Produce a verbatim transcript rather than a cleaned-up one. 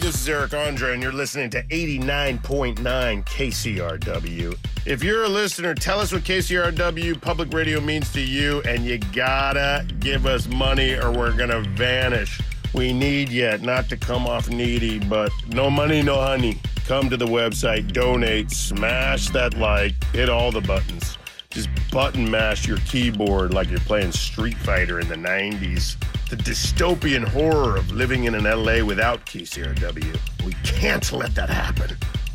This is Eric Andre, and you're listening to eighty-nine point nine K C R W. If you're a listener, tell us what K C R W Public Radio means to you, and you gotta give us money or we're gonna vanish. We need you, not to come off needy, but no money, no honey. Come to the website, donate, smash that like, hit all the buttons. Just button mash your keyboard like you're playing Street Fighter in the nineties. The dystopian horror of living in an L A without K C R W. We can't let that happen.